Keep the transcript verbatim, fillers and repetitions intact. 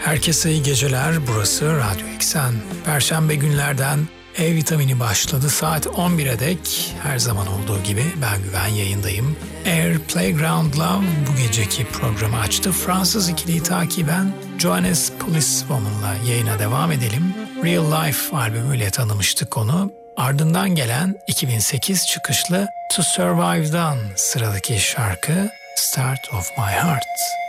Herkese iyi geceler. Burası Radyo Eksen. Perşembe günlerden E vitamini başladı. Saat on bire dek her zaman olduğu gibi ben Güven yayındayım. Air Playground Love bu geceki programı açtı. Fransız ikiliyi takiben Johannes Policewoman'la yayına devam edelim. Real Life albümüyle tanımıştık onu. Ardından gelen iki bin sekiz çıkışlı To Survive'dan sıradaki şarkı Start of My Heart.